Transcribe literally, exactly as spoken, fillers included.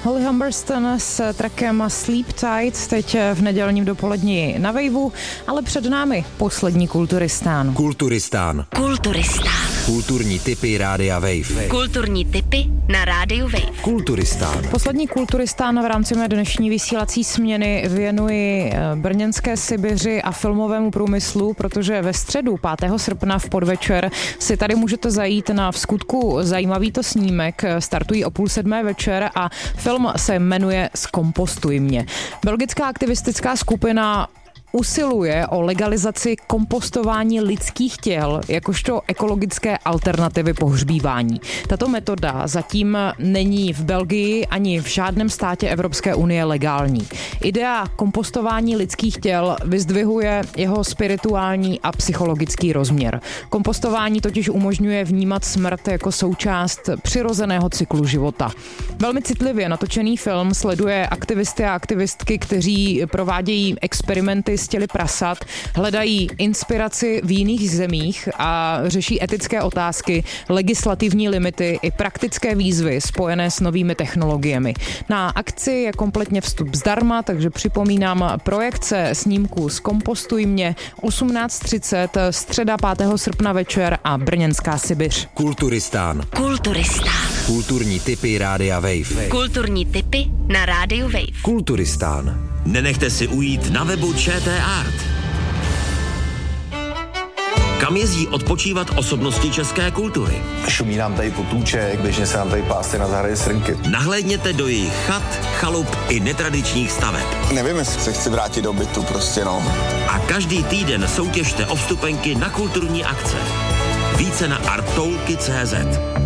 Holly Humberstone s trackem Sleep Tight, teď v nedělním dopoledni na Waveu, ale před námi poslední Kulturistán. Kulturistán. Kulturistán. Kulturní tipy Rádia Wave. Kulturní tipy na Rádiu Wave. Kulturistán. Poslední Kulturistán v rámci mé dnešní vysílací směny věnuji brněnské Sibiři a filmovému průmyslu, protože ve středu pátého srpna v podvečer si tady můžete zajít na vskutku zajímavý to snímek. Startují o půl sedmé večer a film se jmenuje Zkompostuj mě. Belgická aktivistická skupina usiluje o legalizaci kompostování lidských těl jakožto ekologické alternativy pohřbívání. Tato metoda zatím není v Belgii ani v žádném státě Evropské unie legální. Idea kompostování lidských těl vyzdvihuje jeho spirituální a psychologický rozměr. Kompostování totiž umožňuje vnímat smrt jako součást přirozeného cyklu života. Velmi citlivě natočený film sleduje aktivisty a aktivistky, kteří provádějí experimenty s těly prasat, hledají inspiraci v jiných zemích a řeší etické otázky, legislativní limity i praktické výzvy spojené s novými technologiemi. Na akci je kompletně vstup zdarma, takže připomínám projekce snímku Zkompostuj mě osmnáct třicet, středa pátého srpna večer a brněnská Sibiř. Kulturistán. Kulturistán. Kulturní tipy Rádia Wave. Kulturní tipy na Rádiu Wave. Kulturistán. Nenechte si ujít na webu ČT Art. Kam jezdí odpočívat osobnosti české kultury? Šumí nám tady potůček, běžně se nám tady pásty na zahradě srnky. Nahlédněte do jejich chat, chalup i netradičních staveb. Nevím, jestli se chci vrátit do bytu, prostě no. A každý týden soutěžte o vstupenky na kulturní akce. Více na arttoulky tečka cé zet.